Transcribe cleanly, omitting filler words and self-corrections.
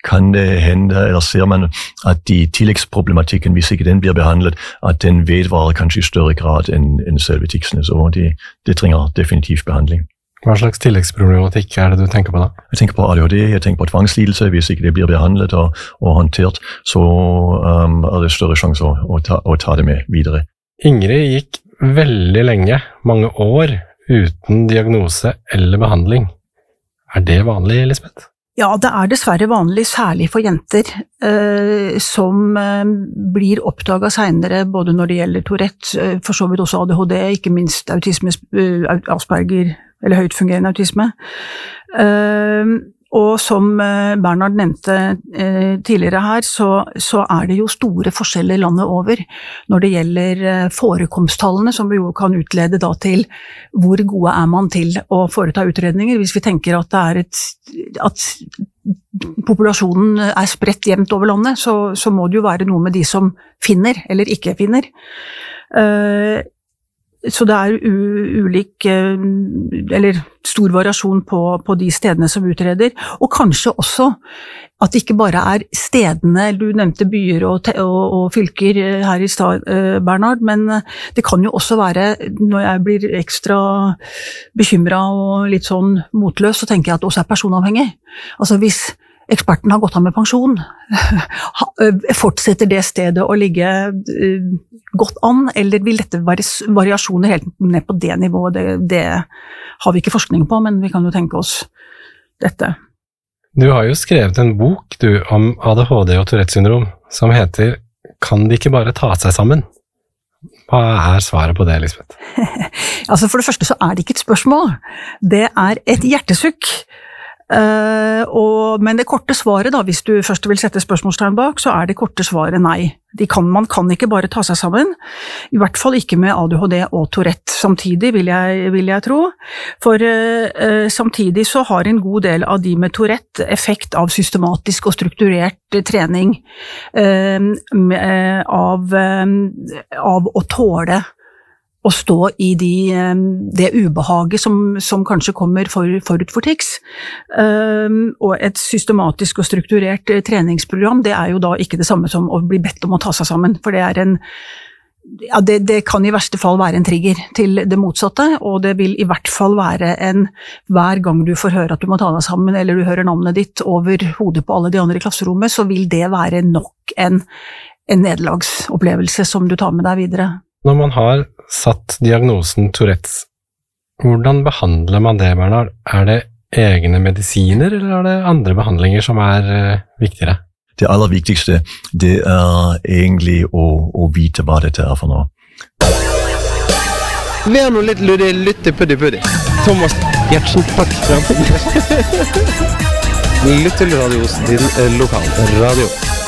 kan det hende, eller ser man at de tilleggsproblematikken, hvis ikke den blir behandlet, at den vedvarer kanskje i større grad enn selve ticsene, så det trenger definitivt behandling. Hva slags tilleggsproblematikk det du tenker på da? Jeg tenker på ADHD, jeg tenker på tvangslidelse. Hvis ikke det blir behandlet og håndtert, så det større sjanse å ta det med videre. Ingrid gikk veldig lenge, mange år, uten diagnose eller behandling. Det vanlig, Lisbeth? Ja, det dessverre vanlig, særlig for jenter, som blir oppdaget senere, både når det gjelder Tourette, for så vidt også ADHD, ikke minst autisme, Asperger, eller høytfungerende autisme. Og som Bernhard nevnte tidligere her, så det jo store forskjeller landet over når det gjelder forekomsttallene, som vi jo kan utlede da til hvor gode man til å foreta utredninger. Hvis vi tenker at at populasjonen spredt jevnt over landet, så må det jo være noe med de som finner eller ikke finner. Så det ulik, eller stor variasjon på de stedene som utreder, og kanskje også at det ikke bare stedene, du nevnte byer og fylker her i stad, Bernhard, men det kan jo også være, når jeg blir ekstra bekymret og litt sånn motløs, så tenker jeg at det også personavhengig. Altså hvis eksperten har gått av med pensjon, fortsetter det stedet å ligge godt an, eller vil dette være variasjoner helt ned på det nivået? Det har vi ikke forskning på, men vi kan jo tenke oss dette. Du har jo skrevet en bok om ADHD og Tourette syndrom, som heter «Kan de ikke bare ta seg sammen?» Hva svaret på det, Lisbeth? Altså for det første så det ikke et spørsmål, det et hjertesukk. Men det korte svaret da, hvis du først vil sette spørsmålstegn bak, så det korte svaret nei. Man kan ikke bare ta seg sammen, i hvert fall ikke med ADHD og Tourette samtidig, vil jeg tro. For samtidig så har en god del av de med Tourette effekt av systematisk og strukturert trening, av å tåle å stå i det ubehaget som kanskje kommer forut for tics. Og et systematisk og strukturert treningsprogram, det jo da ikke det samme som å bli bedt om å ta seg sammen, for det kan i verste fall være en trigger til det motsatte, og det vil i hvert fall være hver gang du får høre at du må ta deg sammen, eller du hører navnet ditt over hodet på alle de andre i klasserommet, så vil det være nok en nederlagsopplevelse som du tar med deg videre. Når man har satt diagnosen Tourettes, hvordan behandler man det, Bernhard? Det egne medisiner, eller det andre behandlinger som viktigere? Det aller viktigste, det egentlig å vite hva dette for noe. Vær nå litt lytte-puddi-puddi. Thomas Gjertsen, takk. Lytte-radio, din lokal radio.